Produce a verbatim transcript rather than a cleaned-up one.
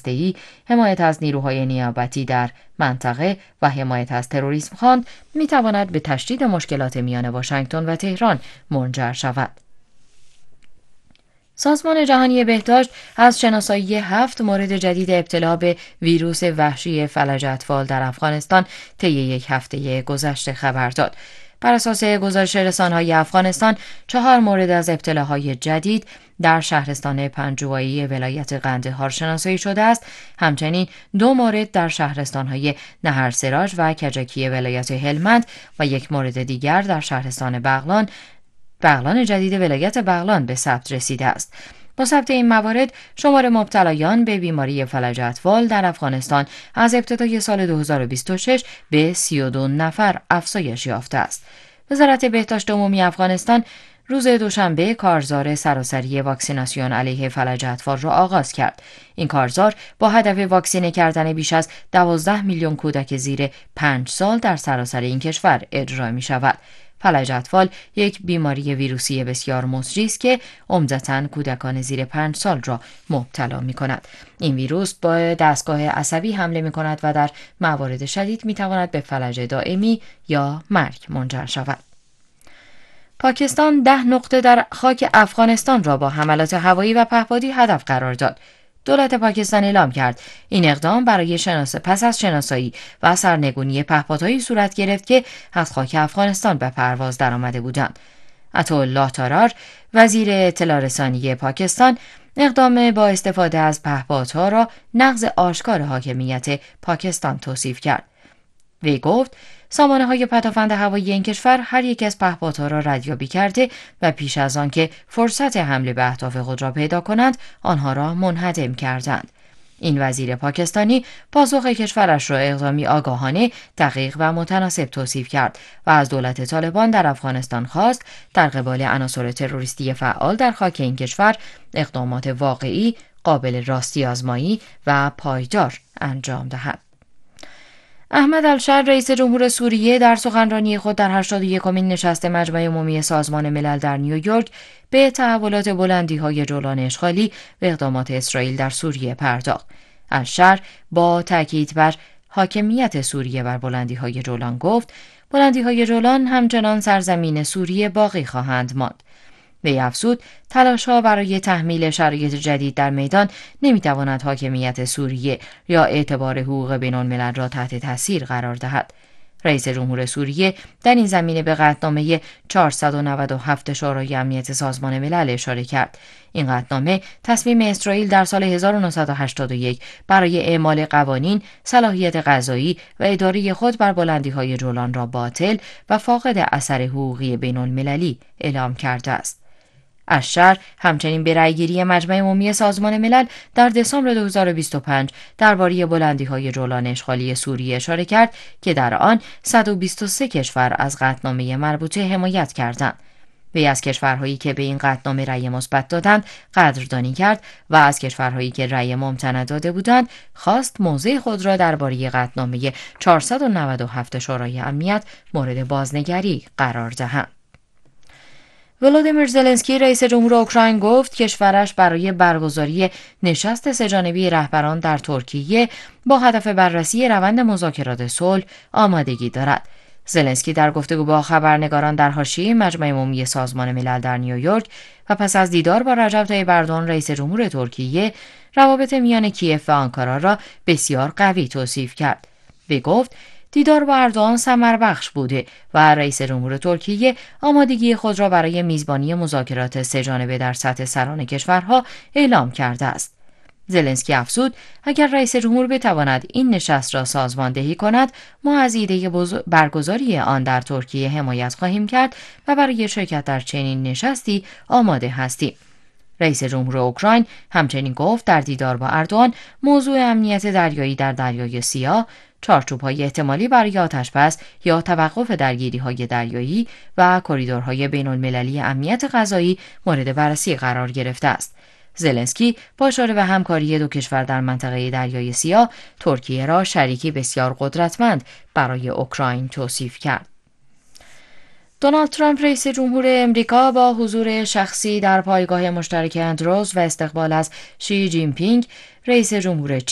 هسته‌ای، حمایت از نیروهای نیابتی در منطقه و حمایت از تروریسم خواند، می‌تواند به تشدید مشکلات میان واشنگتن و تهران منجر شود. سازمان جهانی بهداشت از شناسایی هفت مورد جدید ابتلا به ویروس وحشی فلج اطفال در افغانستان طی یک هفته گذشته خبر داد. بر اساس گزارش رسانه‌های افغانستان، چهار مورد از ابتلاهای جدید در شهرستان پنجوایی ولایت قندهار شناسایی شده است. همچنین دو مورد در شهرستان‌های نهرسراج و کجکی ولایت هلمند و یک مورد دیگر در شهرستان بغلان بغلان جدید ولایت بغلان به ثبت رسیده است. با ثبت این موارد، شمار مبتلایان به بیماری فلج اطفال در افغانستان از ابتدای سال دو هزار و بیست و شش به سی و دو نفر افزایش یافته است. وزارت بهداشت عمومی افغانستان روز دوشنبه کارزار سراسری واکسیناسیون علیه فلج اطفال را آغاز کرد. این کارزار با هدف واکسینه کردن بیش از دوازده میلیون کودک زیر پنج سال در سراسر این کشور اجرا می شود. فلج اطفال یک بیماری ویروسی بسیار مزری است که عمدتاً کودکان زیر پنج سال را مبتلا می کند. این ویروس با دستگاه عصبی حمله می کند و در موارد شدید می تواند به فلج دائمی یا مرگ منجر شود. پاکستان ده نقطه در خاک افغانستان را با حملات هوایی و پهپادی هدف قرار داد. دولت پاکستان اعلام کرد این اقدام برای شناس پس از شناسایی و سرنگونی پهپادهایی صورت گرفت که از خاک افغانستان به پرواز درآمده بودند. عطاالله تارار، وزیر اطلاع رسانی پاکستان، اقدام با استفاده از پهپادها را نقض آشکار حاکمیت پاکستان توصیف کرد. وی گفت سامانه های پدافند هوایی این کشور هر یک از پهپادها را ردیابی کرده و پیش از آن که فرصت حمله به اهداف خود را پیدا کنند آنها را منهدم کردند. این وزیر پاکستانی پاسخ کشورش را اقدامی آگاهانه، دقیق و متناسب توصیف کرد و از دولت طالبان در افغانستان خواست در قبال عناصر تروریستی فعال در خاک این کشور اقدامات واقعی، قابل راستی آزمایی و پایدار انجام دهد. احمد الشر، رئیس جمهور سوریه، در سخنرانی خود در هشتاد و یکمین نشست مجمع عمومی سازمان ملل در نیویورک به تحولات بلندی‌های جولان اشغالی و اقدامات اسرائیل در سوریه پرداخت. الشر با تاکید بر حاکمیت سوریه بر بلندی‌های جولان گفت بلندی‌های جولان همچنان سرزمین سوریه باقی خواهند ماند. وی افزود تلاش‌ها برای تحمیل شرایط جدید در میدان نمی‌تواند حاکمیت سوریه یا اعتبار حقوق بین‌الملل را تحت تاثیر قرار دهد. رئیس جمهور سوریه در این زمینه به قطعنامه چهارصد و نود و هفت شورای امنیت سازمان ملل اشاره کرد. این قطعنامه تصمیم اسرائیل در سال هزار و نهصد و هشتاد و یک برای اعمال قوانین، صلاحیت قضایی و اداری خود بر بلندی‌های جولان را باطل و فاقد اثر حقوقی بین‌المللی اعلام کرده است. الشر همچنین به رأیگیری مجمع عمومی سازمان ملل در دسامبر دو هزار و بیست و پنج درباره بلندی‌های جولان اشغالی سوریه اشاره کرد که در آن صد و بیست و سه کشور از قطعنامه مربوطه حمایت کردند. وی از کشورهایی که به این قطعنامه رأی مثبت دادند قدردانی کرد و از کشورهایی که رأی ممتنع داده بودند خواست موضع خود را درباره قطعنامه چهارصد و نود و هفت شورای امنیت مورد بازنگری قرار دهند. ولودیمیر زلنسکی، رئیس جمهور اوکراین، گفت کشورش برای برگزاری نشست سه‌جانبه رهبران در ترکیه با هدف بررسی روند مذاکرات صلح آمادگی دارد. زلنسکی در گفتگو با خبرنگاران در حاشیه مجمع عمومی سازمان ملل در نیویورک و پس از دیدار با رجب طیب اردوغان رئیس جمهور ترکیه روابط میان کیف و آنکارا را بسیار قوی توصیف کرد. وی گفت دیدار با اردوغان ثمربخش بوده و رئیس جمهور ترکیه آمادگی خود را برای میزبانی مذاکرات سه‌جانبه در سطح سران کشورها اعلام کرده است. زلنسکی افزود اگر رئیس جمهور بتواند این نشست را سازماندهی کند، ما از ایده برگزاری آن در ترکیه حمایت خواهیم کرد و برای شرکت در چنین نشستی آماده هستیم. رئیس جمهور اوکراین همچنین گفت در دیدار با اردوغان موضوع امنیت دریایی در دریای سیاه، چارچوب‌های احتمالی برای آتش‌بس یا توقف درگیری‌های دریایی و کریدورهای بین‌المللی امنیت غذایی مورد بررسی قرار گرفته است. زلنسکی با اشاره به همکاری دو کشور در منطقه دریای سیاه، ترکیه را شریکی بسیار قدرتمند برای اوکراین توصیف کرد. دونالد ترامپ، رئیس جمهور امریکا، با حضور شخصی در پایگاه مشترک اندروس و استقبال از شی جین پینگ، رئیس جمهور